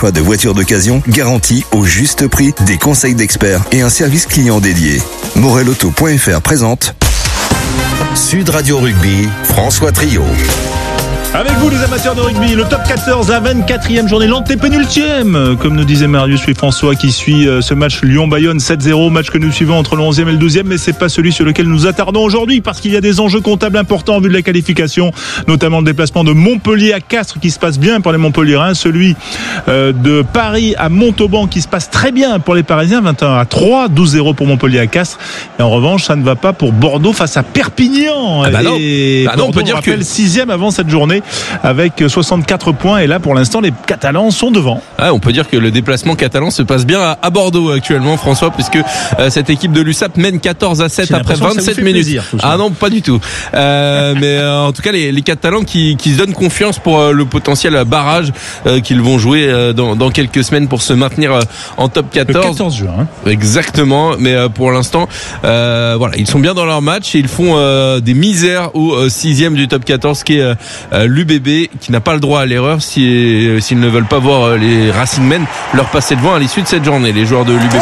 choix de voitures d'occasion garanties au juste prix, des conseils d'experts et un service client dédié. Morelauto.fr présente Sud Radio Rugby, François Trio. Avec vous les amateurs de rugby, le top 14, la 24e journée, l'antépénultième, comme nous disait Marius et François qui suit ce match Lyon-Bayonne 7-0, match que nous suivons entre le 11e et le 12e, mais c'est pas celui sur lequel nous attardons aujourd'hui parce qu'il y a des enjeux comptables importants en vue de la qualification, notamment le déplacement de Montpellier à Castres qui se passe bien pour les Montpelliérains, celui de Paris à Montauban qui se passe très bien pour les Parisiens, 21-3, 12-0 pour Montpellier à Castres, et en revanche ça ne va pas pour Bordeaux face à Perpignan. Et Bordeaux, on peut dire que 6e avant cette journée avec 64 points et là pour l'instant les Catalans sont devant. On peut dire que le déplacement catalan se passe bien à Bordeaux actuellement, François, puisque cette équipe de l'USAP mène 14-7 après 27 minutes. Plaisir, non, pas du tout. Mais en tout cas les Catalans qui se donnent confiance pour le potentiel barrage qu'ils vont jouer dans quelques semaines pour se maintenir en top 14. Le 14 juin. Exactement, mais pour l'instant voilà, ils sont bien dans leur match et ils font des misères au 6e du top 14 qui est l'UBB, qui n'a pas le droit à l'erreur s'ils ne veulent pas voir les Racing Men leur passer devant à l'issue de cette journée, les joueurs de l'UBB.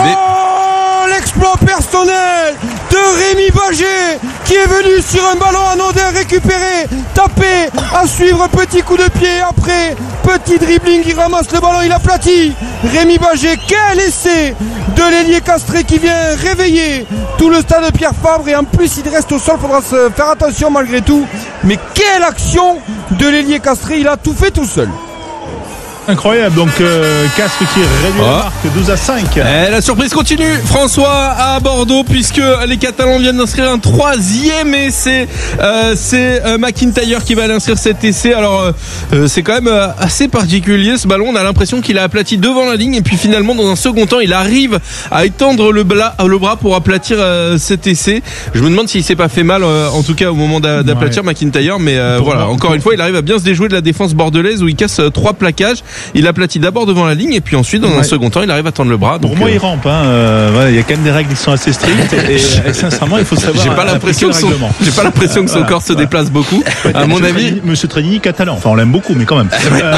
L'exploit personnel de Rémi Bagé qui est venu sur un ballon anodin récupéré, tapé, à suivre, petit coup de pied, après petit dribbling, il ramasse le ballon, il aplatit. Rémi Bagé, quel essai de l'ailier castré qui vient réveiller tout le stade de Pierre Fabre, et en plus il reste au sol, faudra se faire attention malgré tout, mais quelle action de l'ailier castré, il a tout fait tout seul. Incroyable, donc Castres qui réduit la marque 12-5. La surprise continue, François, à Bordeaux, puisque les Catalans viennent d'inscrire un 3e essai. C'est McIntyre qui va l'inscrire, cet essai. Alors c'est quand même assez particulier ce ballon, on a l'impression qu'il a aplati devant la ligne et puis finalement dans un second temps il arrive à étendre le bras pour aplatir cet essai. Je me demande s'il s'est pas fait mal en tout cas au moment d'aplatir McIntyre, mais voilà, encore une fois il arrive à bien se déjouer de la défense bordelaise où il casse 3 plaquages. Il aplatit d'abord devant la ligne et puis ensuite dans un second temps il arrive à tendre le bras. Pour moi il rampe, il y a quand même des règles qui sont assez strictes et sincèrement il faut savoir. J'ai pas l'impression que son corps se déplace beaucoup. À mon avis, Monsieur Trénini catalan, enfin on l'aime beaucoup mais quand même.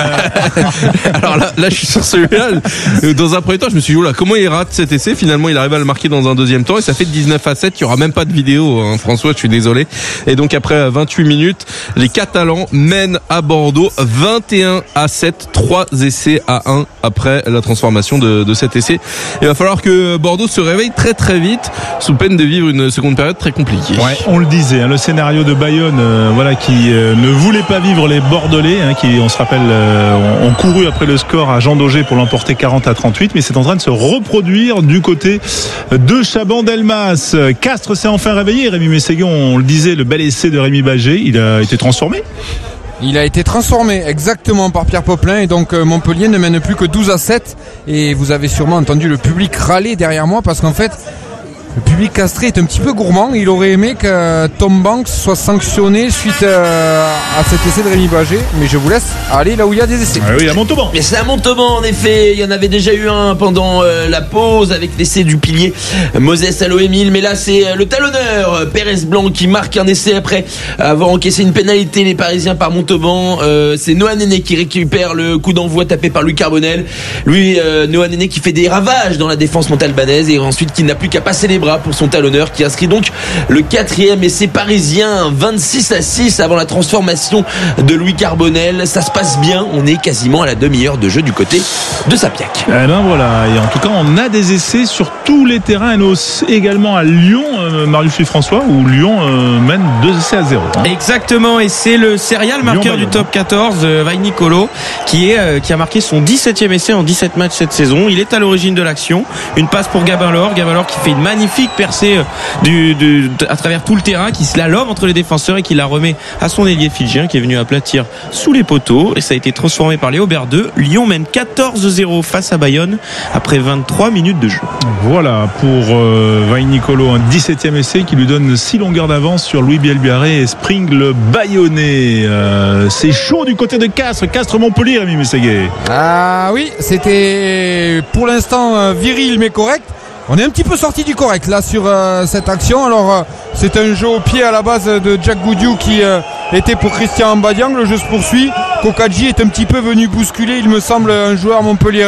Alors là je suis sur celui-là. Dans un premier temps je me suis dit comment il rate cet essai, finalement il arrive à le marquer dans un deuxième temps et ça fait 19-7. Il y aura même pas de vidéo, François, je suis désolé. Et donc après 28 minutes les Catalans mènent à Bordeaux 21-7, 3 essais à 1 après la transformation de cet essai. Il va falloir que Bordeaux se réveille très très vite sous peine de vivre une seconde période très compliquée. On le disait, le scénario de Bayonne qui ne voulait pas vivre les Bordelais qui, on se rappelle, ont couru après le score à Jean Daugé pour l'emporter 40-38, mais c'est en train de se reproduire du côté de Chaban-Delmas. Castres s'est enfin réveillé, Rémi Mességuion, on le disait, le bel essai de Rémi Bagé, il a été transformé. Il a été transformé exactement par Pierre Poplin et donc Montpellier ne mène plus que 12-7 et vous avez sûrement entendu le public râler derrière moi parce qu'en fait le public castré est un petit peu gourmand. Il aurait aimé que Tom Banks soit sanctionné suite à cet essai de Rémi Bagé, mais je vous laisse aller là où il y a des essais. Oui, à Montauban. Mais c'est à Montauban en effet, il y en avait déjà eu un pendant la pause avec l'essai du pilier Moses Aloémil, mais là c'est le talonneur Pérez Blanc qui marque un essai après avoir encaissé une pénalité, les Parisiens, par Montauban. C'est Noah Néné qui récupère le coup d'envoi tapé par Louis Carbonel. Lui, Noah Néné qui fait des ravages dans la défense montalbanaise et ensuite qui n'a plus qu'à passer les bras pour son talonneur qui inscrit donc le 4e essai parisien, 26-6 avant la transformation de Louis Carbonel. Ça se passe bien, on est quasiment à la demi-heure de jeu du côté de Sapiac. Et en tout cas on a des essais sur tous les terrains et également à Lyon, Marius et François, où Lyon mène 2-0. Exactement, et c'est le serial marqueur du top 14, Vainicolo, qui a marqué son 17e essai en 17 matchs cette saison. Il est à l'origine de l'action. Une passe pour Gabin Laure qui fait une magnifique percée à travers tout le terrain, qui slalome entre les défenseurs et qui la remet à son ailier fidjien qui est venu aplatir sous les poteaux, et ça a été transformé par Léo Berdeux. Lyon mène 14-0 face à Bayonne après 23 minutes de jeu. Voilà pour Vainicolo, un 17e essai qui lui donne 6 longueurs d'avance sur Louis Bielbiarré et Spring le Bayonnais. C'est chaud du côté de Castres-Montpellier, Rémi Mességuier. Ah oui, c'était pour l'instant viril mais correct. On est un petit peu sorti du correct là sur cette action. Alors c'est un jeu au pied à la base de Jack Goudiou qui était pour Christian Mbadiang. Le jeu se poursuit. Kokadji est un petit peu venu bousculer, il me semble, un joueur Montpellier